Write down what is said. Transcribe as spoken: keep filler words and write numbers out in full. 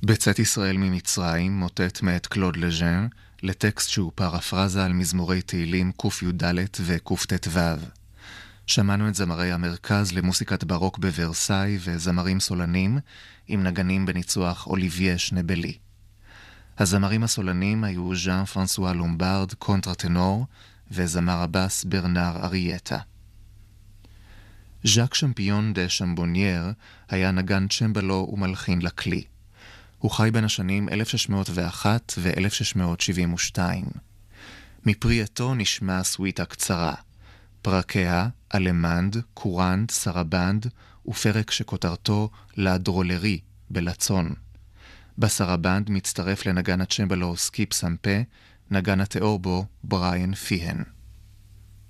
בצאת ישראל ממצרים, מוטט מאת קלוד לז'ן, לטקסט שהוא פרפרזה על מזמורי תהילים ק"ד וק"ט"ו. שמענו את זמרי המרכז למוסיקת ברוק בוורסאי וזמרים סולנים, עם נגנים בניצוח אוליביה שנבלי. הזמרים הסולנים היו ז'אן פרנסואה לומברד, קונטרטנור, וזמר הבס ברנר ארייטה. ז'אק שמפיון דה שמבונייר היה נגן צ'מבלו ומלחין לכלי. הוא חי בין השנים אלף שש מאות ואחת ו-אלף שש מאות שבעים ושתיים. מפרייתו נשמע סוויטה קצרה, פרקיה, אלמנד, קורנט, סרבנד, ופרק שכותרתו לדרולרי, בלצון. בסרבנד מצטרף לנגן הצ'מבלו סקיפ סמפה, נגן התיאור בו בריאן פיהן.